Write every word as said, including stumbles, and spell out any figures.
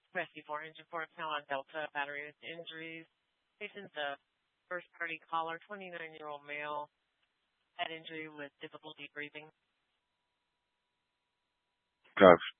Rescue four, Engine four, now on Delta, battery with injuries. Patient's a first-party caller, twenty-nine-year-old male, head injury with difficulty breathing. Cops.